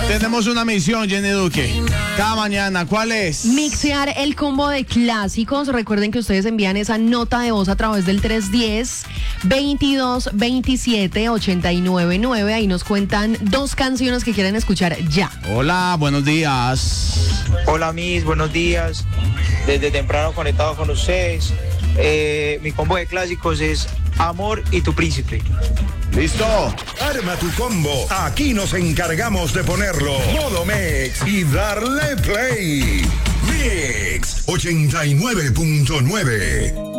Tenemos una misión, Jenny Duque. Cada mañana, ¿cuál es? Mixear el combo de clásicos. Recuerden que ustedes envían esa nota de voz a través del 310-2227-899. Ahí nos cuentan 2 canciones que quieren escuchar ya. Hola, buenos días. Hola, Miss, buenos días. Desde temprano conectado con ustedes. Mi combo de clásicos es Amor y Tu Príncipe. ¿Listo? Arma tu combo. Aquí nos encargamos de ponerlo. Modo Mix y darle play. Mix 89.9.